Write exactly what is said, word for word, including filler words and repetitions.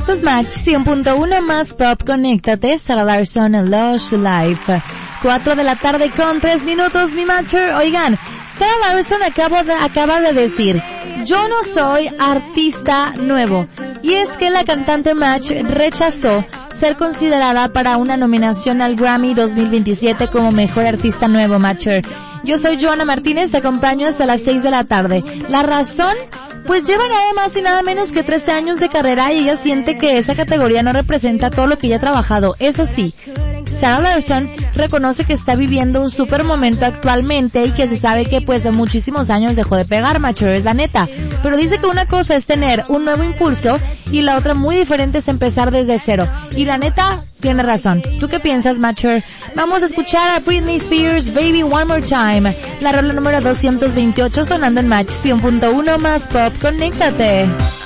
Esto es Match cien punto uno más Pop. Conéctate. Sarah Larson, Lush Life. Cuatro de la tarde con tres minutos, mi Matcher. Oigan, Sarah Larson acaba de, acaba de decir, yo no soy artista nuevo. Y es que la cantante Match rechazó ser considerada para una nominación al Grammy dos mil veintisiete como Mejor Artista Nuevo, Matcher. Yo soy Joana Martínez, te acompaño hasta las seis de la tarde. ¿La razón? Pues lleva nada más y nada menos que trece años de carrera y ella siente que esa categoría no representa todo lo que ella ha trabajado. Eso sí, Sarah Larson reconoce que está viviendo un super momento actualmente y que se sabe que pues de muchísimos años dejó de pegar, Matcher, es la neta. Pero dice que una cosa es tener un nuevo impulso y la otra muy diferente es empezar desde cero. Y la neta, tiene razón. ¿Tú qué piensas, Matcher? Vamos a escuchar a Britney Spears, Baby One More Time. La rola número doscientos veintiocho sonando en Match cien punto uno más Pop. Conéctate.